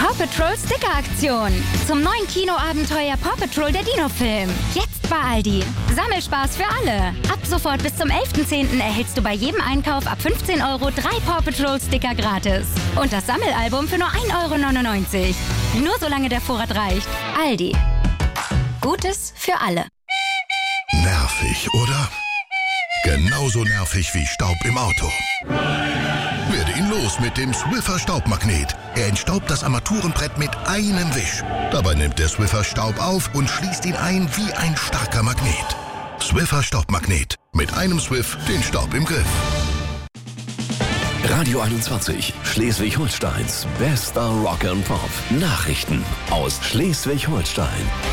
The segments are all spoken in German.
Paw Patrol Sticker-Aktion. Zum neuen Kinoabenteuer Paw Patrol der Dino-Film. Jetzt bei Aldi. Sammelspaß für alle. Ab sofort bis zum 11.10. erhältst du bei jedem Einkauf ab 15 € 3 Paw Patrol Sticker gratis. Und das Sammelalbum für nur 1,99 €. Nur solange der Vorrat reicht. Aldi. Gutes für alle. Nervig, oder? Genauso nervig wie Staub im Auto. Werde ihn los mit dem Swiffer Staubmagnet. Er entstaubt das Armaturenbrett mit einem Wisch. Dabei nimmt der Swiffer Staub auf und schließt ihn ein wie ein starker Magnet. Swiffer Staubmagnet. Mit einem Swiff den Staub im Griff. Radio 21, Schleswig-Holsteins bester Rock and Pop. Nachrichten aus Schleswig-Holstein.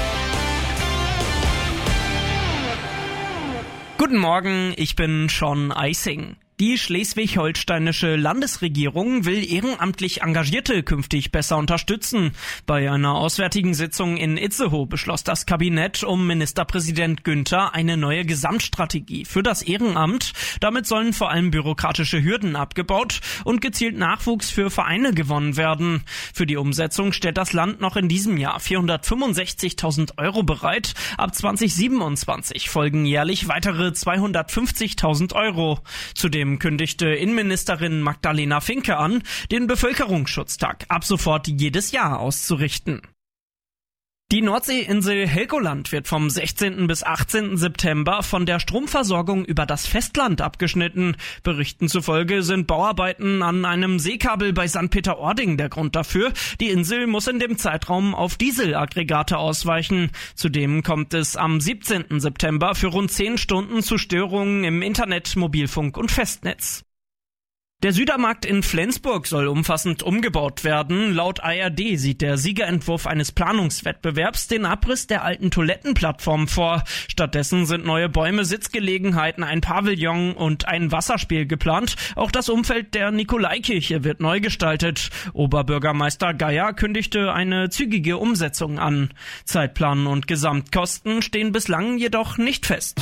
Guten Morgen, ich bin Sean Eising. Die schleswig-holsteinische Landesregierung will ehrenamtlich Engagierte künftig besser unterstützen. Bei einer auswärtigen Sitzung in Itzehoe beschloss das Kabinett um Ministerpräsident Günther eine neue Gesamtstrategie für das Ehrenamt. Damit sollen vor allem bürokratische Hürden abgebaut und gezielt Nachwuchs für Vereine gewonnen werden. Für die Umsetzung stellt das Land noch in diesem Jahr 465.000 € bereit. Ab 2027 folgen jährlich weitere 250.000 €. Zudem kündigte Innenministerin Magdalena Finke an, den Bevölkerungsschutztag ab sofort jedes Jahr auszurichten. Die Nordseeinsel Helgoland wird vom 16. bis 18. September von der Stromversorgung über das Festland abgeschnitten. Berichten zufolge sind Bauarbeiten an einem Seekabel bei St. Peter-Ording der Grund dafür. Die Insel muss in dem Zeitraum auf Dieselaggregate ausweichen. Zudem kommt es am 17. September für rund 10 Stunden zu Störungen im Internet, Mobilfunk und Festnetz. Der Südermarkt in Flensburg soll umfassend umgebaut werden. Laut ARD sieht der Siegerentwurf eines Planungswettbewerbs den Abriss der alten Toilettenplattform vor. Stattdessen sind neue Bäume, Sitzgelegenheiten, ein Pavillon und ein Wasserspiel geplant. Auch das Umfeld der Nikolaikirche wird neu gestaltet. Oberbürgermeister Geier kündigte eine zügige Umsetzung an. Zeitplan und Gesamtkosten stehen bislang jedoch nicht fest.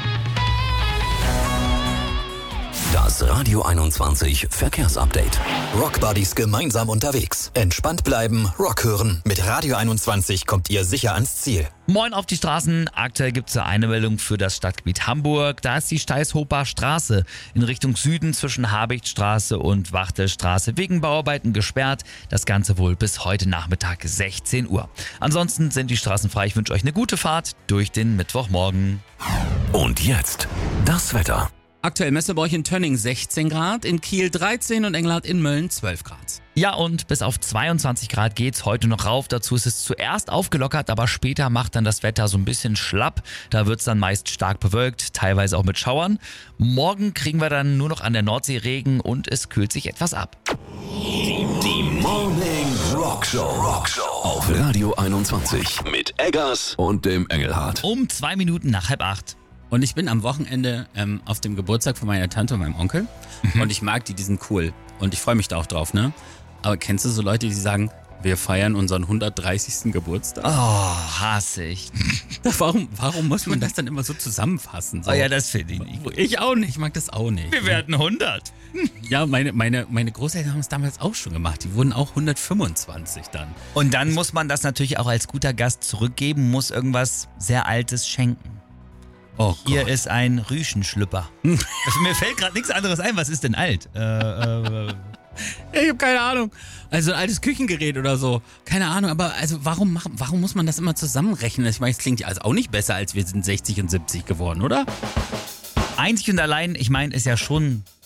Das Radio 21 Verkehrsupdate. Rockbuddies gemeinsam unterwegs. Entspannt bleiben, Rock hören. Mit Radio 21 kommt ihr sicher ans Ziel. Moin auf die Straßen. Aktuell gibt es eine Meldung für das Stadtgebiet Hamburg. Da ist die Steißhofer Straße in Richtung Süden zwischen Habichtstraße und Wachtelstraße wegen Bauarbeiten gesperrt. Das Ganze wohl bis heute Nachmittag 16 Uhr. Ansonsten sind die Straßen frei. Ich wünsche euch eine gute Fahrt durch den Mittwochmorgen. Und jetzt das Wetter. Aktuell Messeburg in Tönning 16 Grad, in Kiel 13 und Engelhardt in Mölln 12 Grad. Ja, und bis auf 22 Grad geht's heute noch rauf. Dazu ist es zuerst aufgelockert, aber später macht dann das Wetter so ein bisschen schlapp. Da wird's dann meist stark bewölkt, teilweise auch mit Schauern. Morgen kriegen wir dann nur noch an der Nordsee Regen und es kühlt sich etwas ab. Die Morning Rockshow auf Radio 21 mit Eggers und dem Engelhardt. Um 2 Minuten nach 7:30. Und ich bin am Wochenende auf dem Geburtstag von meiner Tante und meinem Onkel. Und ich mag die sind cool. Und ich freue mich da auch drauf, ne? Aber kennst du so Leute, die sagen, wir feiern unseren 130. Geburtstag? Oh, hasse ich. Warum muss man das dann immer so zusammenfassen? So? Oh ja, das finde ich nicht. Ich auch nicht, ich mag das auch nicht. Wir werden 100. Ja, meine Großeltern haben es damals auch schon gemacht. Die wurden auch 125 dann. Und dann muss man das natürlich auch als guter Gast zurückgeben, muss irgendwas sehr Altes schenken. Oh Hier Gott. ist ein Rüschenschlüpper. Mir fällt gerade nichts anderes ein. Was ist denn alt? Ich habe keine Ahnung. Also ein altes Küchengerät oder so. Keine Ahnung, aber also warum muss man das immer zusammenrechnen? Ich meine, es klingt ja also auch nicht besser, als wir sind 60 und 70 geworden, oder? Einzig und allein, ich meine, ist ja schon